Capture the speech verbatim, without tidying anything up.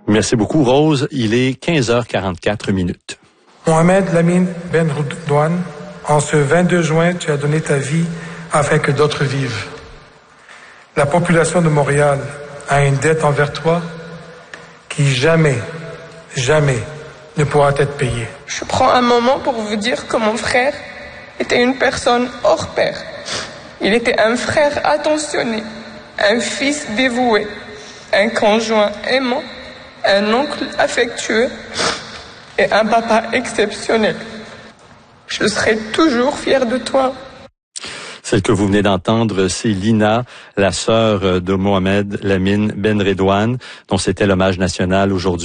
Merci beaucoup, Rose. Il est quinze heures quarante-quatre minutes. Mohamed Lamine Ben Redouane, en ce vingt-deux juin, tu as donné ta vie afin que d'autres vivent. La population de Montréal a une dette envers toi qui jamais, jamais ne pourra être payée. Je prends un moment pour vous dire que mon frère était une personne hors pair. Il était un frère attentionné, un fils dévoué, un conjoint aimant, un oncle affectueux et un papa exceptionnel. Je serai toujours fière de toi. Celle que vous venez d'entendre, c'est Lina, la sœur de Mohamed Lamine Ben Redouane, dont c'était l'hommage national aujourd'hui.